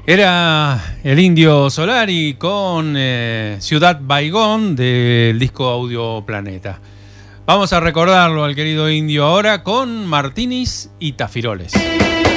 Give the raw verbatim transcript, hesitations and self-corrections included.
Era el Indio Solari con eh, Ciudad Baigón del disco Audio Planeta. Vamos a recordarlo al querido Indio ahora con Martinis y Tafiroles.